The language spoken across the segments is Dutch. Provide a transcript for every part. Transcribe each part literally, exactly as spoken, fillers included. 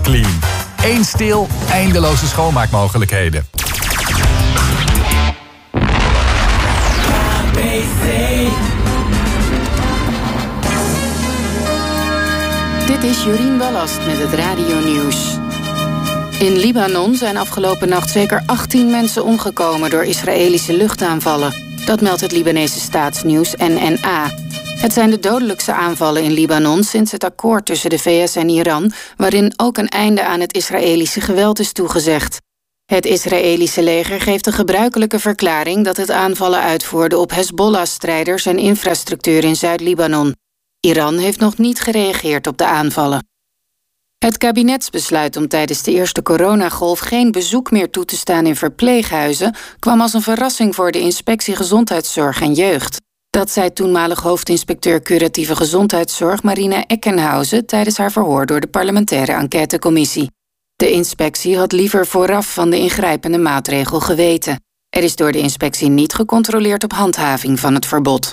Clean. Eén stil, eindeloze schoonmaakmogelijkheden. Dit is Jorien Ballast met het Radio-nieuws. In Libanon zijn afgelopen nacht zeker achttien mensen omgekomen door Israëlische luchtaanvallen. Dat meldt het Libanese staatsnieuws N N A. Het zijn de dodelijkste aanvallen in Libanon sinds het akkoord tussen de V S en Iran, waarin ook een einde aan het Israëlische geweld is toegezegd. Het Israëlische leger geeft de gebruikelijke verklaring dat het aanvallen uitvoerde op Hezbollah-strijders en infrastructuur in Zuid-Libanon. Iran heeft nog niet gereageerd op de aanvallen. Het kabinetsbesluit om tijdens de eerste coronagolf geen bezoek meer toe te staan in verpleeghuizen kwam als een verrassing voor de Inspectie Gezondheidszorg en Jeugd. Dat zei toenmalig hoofdinspecteur curatieve gezondheidszorg Marina Eckenhausen tijdens haar verhoor door de parlementaire enquêtecommissie. De inspectie had liever vooraf van de ingrijpende maatregel geweten. Er is door de inspectie niet gecontroleerd op handhaving van het verbod.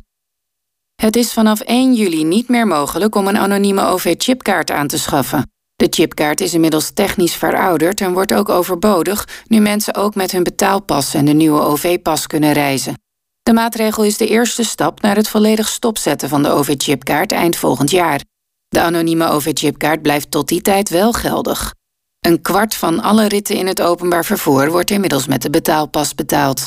Het is vanaf één juli niet meer mogelijk om een anonieme O V-chipkaart aan te schaffen. De chipkaart is inmiddels technisch verouderd en wordt ook overbodig nu mensen ook met hun betaalpas en de nieuwe O V-pas kunnen reizen. De maatregel is de eerste stap naar het volledig stopzetten van de O V-chipkaart eind volgend jaar. De anonieme O V-chipkaart blijft tot die tijd wel geldig. Een kwart van alle ritten in het openbaar vervoer wordt inmiddels met de betaalpas betaald.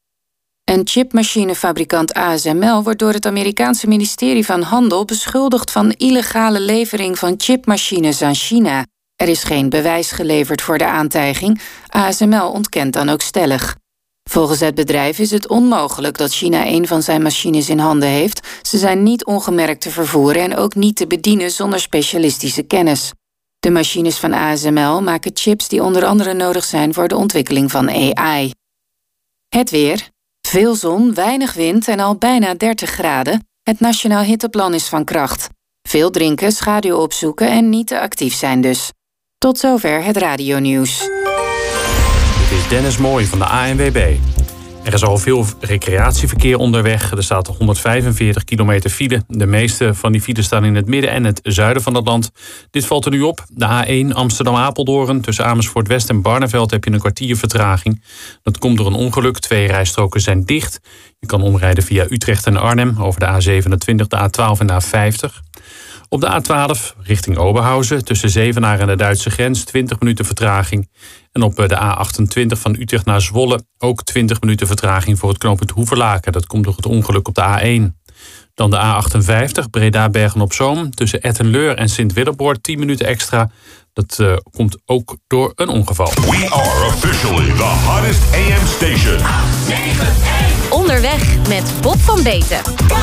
Een chipmachinefabrikant A S M L wordt door het Amerikaanse ministerie van Handel beschuldigd van illegale levering van chipmachines aan China. Er is geen bewijs geleverd voor de aantijging. A S M L ontkent dan ook stellig. Volgens het bedrijf is het onmogelijk dat China een van zijn machines in handen heeft. Ze zijn niet ongemerkt te vervoeren en ook niet te bedienen zonder specialistische kennis. De machines van A S M L maken chips die onder andere nodig zijn voor de ontwikkeling van A I. Het weer. Veel zon, weinig wind en al bijna dertig graden. Het Nationaal Hitteplan is van kracht. Veel drinken, schaduw opzoeken en niet te actief zijn dus. Tot zover het radionieuws. Dit is Dennis Mooij van de A N W B. Er is al veel recreatieverkeer onderweg. Er staat honderdvijfenveertig kilometer file. De meeste van die files staan in het midden en het zuiden van het land. Dit valt er nu op. De A één Amsterdam-Apeldoorn. Tussen Amersfoort West en Barneveld heb je een kwartier vertraging. Dat komt door een ongeluk. Twee rijstroken zijn dicht. Je kan omrijden via Utrecht en Arnhem over de A zevenentwintig, de A twaalf en de A vijftig. Op de A twaalf richting Oberhausen tussen Zevenaar en de Duitse grens twintig minuten vertraging. En op de A achtentwintig van Utrecht naar Zwolle ook twintig minuten vertraging voor het knooppunt Hoevelaken. Dat komt door het ongeluk op de A één. Dan de A achtenvijftig Breda-Bergen-op-Zoom tussen Ettenleur en Sint-Willeboord tien minuten extra. Dat uh, komt ook door een ongeval. We are officially the hottest A M station. Onderweg met Bob van Beten.